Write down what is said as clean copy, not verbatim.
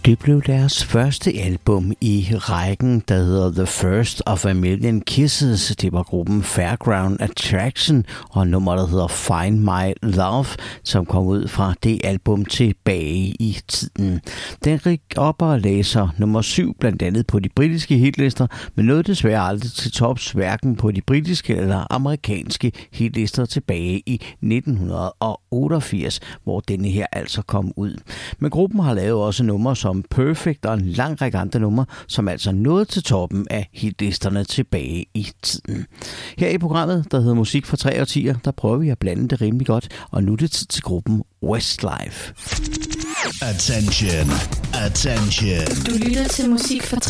Det blev deres første album i rækken, der hedder The First of a Million Kisses. Det var gruppen Fairground Attraction og nummer, der hedder Find My Love, som kom ud fra det album tilbage i tiden. Den gik op og læser nummer 7, blandt andet på de britiske hitlister, men nåede desværre aldrig til tops, hverken på de britiske eller amerikanske hitlister tilbage i 1988, hvor denne her altså kom ud. Men gruppen har lavet også numre som Perfect og en lang række andre numre, som altså nåede til toppen af hitlisterne tilbage i tiden. Her i programmet, der hedder Musik fra 3 årtier, der prøver vi at blande det rimelig godt, og nu er det tid til gruppen Westlife. Attention, attention. Du lytter til Musik fra